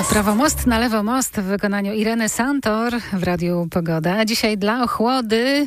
Prawo most na lewo most w wykonaniu Ireny Santor w Radiu Pogoda. A dzisiaj dla ochłody...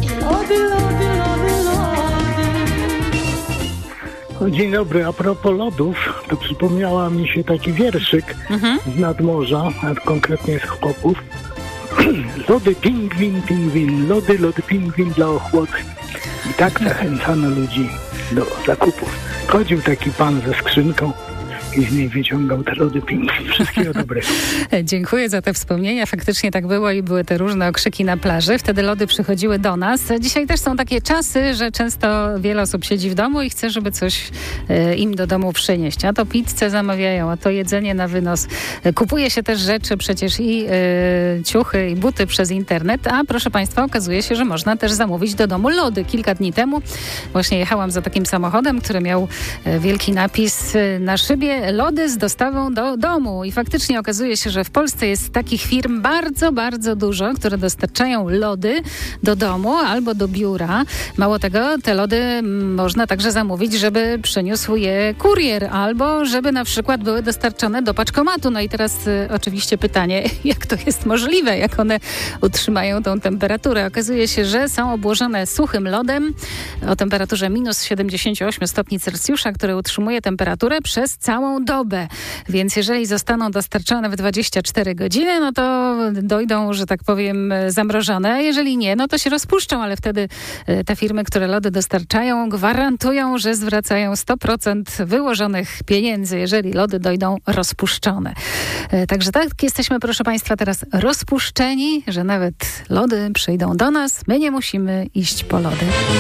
Dzień dobry, a propos lodów, to przypomniała mi się taki wierszyk z nadmorza, a konkretnie z Chłopów. Lody pingwin, pingwin, lody pingwin dla ochłody. I tak zachęcano ludzi do zakupów. Chodził taki pan ze skrzynką i z niej wyciągał te lody pingwin. Wszystkiego dobrego. Dziękuję za te wspomnienia. Faktycznie tak było i były te różne okrzyki na plaży. Wtedy lody przychodziły do nas. Dzisiaj też są takie czasy, że często wiele osób siedzi w domu i chce, żeby coś im do domu przynieść. A to pizzę zamawiają, a to jedzenie na wynos. Kupuje się też rzeczy przecież i ciuchy i buty przez internet, a proszę Państwa, okazuje się, że można też zamówić do domu lody. Kilka dni temu właśnie jechałam za takim samochodem, który miał wielki napis na szybie: lody z dostawą do domu. I faktycznie okazuje się, że w Polsce jest takich firm bardzo, bardzo dużo, które dostarczają lody do domu albo do biura. Mało tego, te lody można także zamówić, żeby przyniósł je kurier albo żeby na przykład były dostarczone do paczkomatu. No i teraz oczywiście pytanie, jak to jest możliwe, jak one utrzymają tą temperaturę. Okazuje się, że są obłożone suchym lodem o temperaturze minus 78 stopni Celsjusza, który utrzymuje temperaturę przez całą dobę. Więc jeżeli zostaną dostarczone w 24 godziny, no to dojdą, że tak powiem, zamrożone. A jeżeli nie, no to się rozpuszczą, ale wtedy te firmy, które lody dostarczają, gwarantują, że zwracają 100% wyłożonych pieniędzy, jeżeli lody dojdą rozpuszczone. Także tak jesteśmy, proszę Państwa, teraz rozpuszczeni, że nawet lody przyjdą do nas. My nie musimy iść po lody.